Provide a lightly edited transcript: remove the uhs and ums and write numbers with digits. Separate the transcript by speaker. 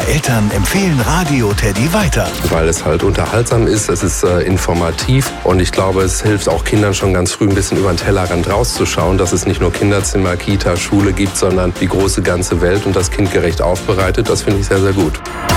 Speaker 1: Eltern empfehlen Radio Teddy weiter.
Speaker 2: Weil es halt unterhaltsam ist, es ist informativ und ich glaube, es hilft auch Kindern schon ganz früh ein bisschen über den Tellerrand rauszuschauen, dass es nicht nur Kinderzimmer, Kita, Schule gibt, sondern die große ganze Welt und das kindgerecht aufbereitet. Das finde ich sehr, sehr gut.